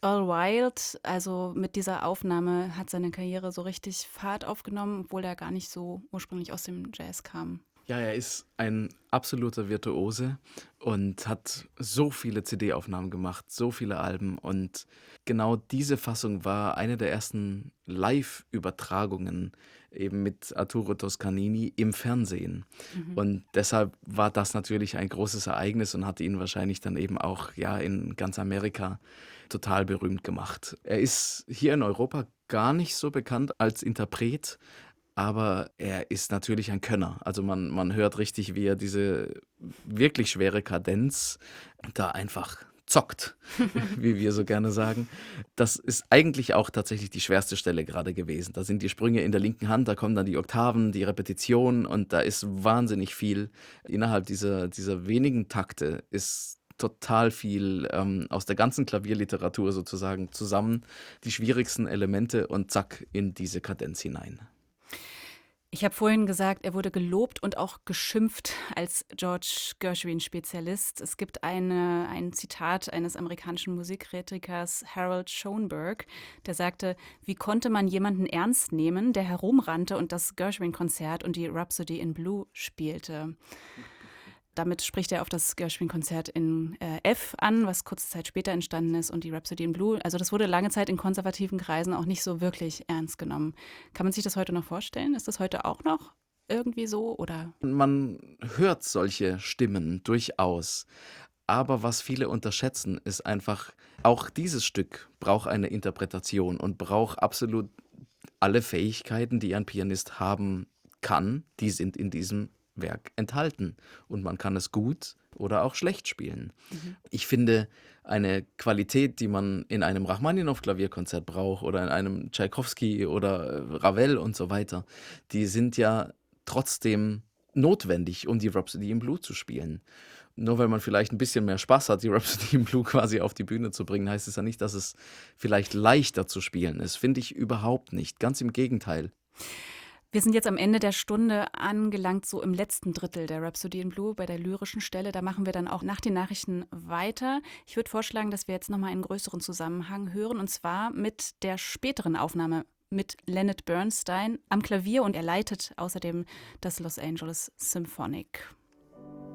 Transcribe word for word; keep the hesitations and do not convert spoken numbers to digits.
All Wild, also mit dieser Aufnahme hat seine Karriere so richtig Fahrt aufgenommen, obwohl er gar nicht so ursprünglich aus dem Jazz kam. Ja, er ist ein absoluter Virtuose und hat so viele C D-Aufnahmen gemacht, so viele Alben. Und genau diese Fassung war eine der ersten Live-Übertragungen eben mit Arturo Toscanini im Fernsehen. Mhm. Und deshalb war das natürlich ein großes Ereignis und hat ihn wahrscheinlich dann eben auch ja in ganz Amerika total berühmt gemacht. Er ist hier in Europa gar nicht so bekannt als Interpret, aber er ist natürlich ein Könner. Also man man hört richtig, wie er diese wirklich schwere Kadenz da einfach zockt, wie wir so gerne sagen. Das ist eigentlich auch tatsächlich die schwerste Stelle gerade gewesen. Da sind die Sprünge in der linken Hand, da kommen dann die Oktaven, die Repetition und da ist wahnsinnig viel. Innerhalb dieser dieser wenigen Takte ist total viel, ähm, aus der ganzen Klavierliteratur sozusagen zusammen, die schwierigsten Elemente und zack, in diese Kadenz hinein. Ich habe vorhin gesagt, er wurde gelobt und auch geschimpft als George Gershwin-Spezialist. Es gibt eine, ein Zitat eines amerikanischen Musikkritikers, Harold Schoenberg, der sagte, wie konnte man jemanden ernst nehmen, der herumrannte und das Gershwin-Konzert und die Rhapsody in Blue spielte. Damit spricht er auf das Gershwin-Konzert in äh, F an, was kurze Zeit später entstanden ist, und die Rhapsody in Blue. Also das wurde lange Zeit in konservativen Kreisen auch nicht so wirklich ernst genommen. Kann man sich das heute noch vorstellen? Ist das heute auch noch irgendwie so? Oder? Man hört solche Stimmen durchaus. Aber was viele unterschätzen, ist einfach, auch dieses Stück braucht eine Interpretation und braucht absolut alle Fähigkeiten, die ein Pianist haben kann, die sind in diesem Werk enthalten. Und man kann es gut oder auch schlecht spielen. Mhm. Ich finde, eine Qualität, die man in einem Rachmaninow-Klavierkonzert braucht oder in einem Tschaikowski oder äh, Ravel und so weiter, die sind ja trotzdem notwendig, um die Rhapsody in Blue zu spielen. Nur weil man vielleicht ein bisschen mehr Spaß hat, die Rhapsody in Blue quasi auf die Bühne zu bringen, heißt es ja nicht, dass es vielleicht leichter zu spielen ist. Finde ich überhaupt nicht. Ganz im Gegenteil. Wir sind jetzt am Ende der Stunde angelangt, so im letzten Drittel der Rhapsody in Blue, bei der lyrischen Stelle. Da machen wir dann auch nach den Nachrichten weiter. Ich würde vorschlagen, dass wir jetzt nochmal einen größeren Zusammenhang hören, und zwar mit der späteren Aufnahme mit Leonard Bernstein am Klavier, und er leitet außerdem das Los Angeles Symphonic.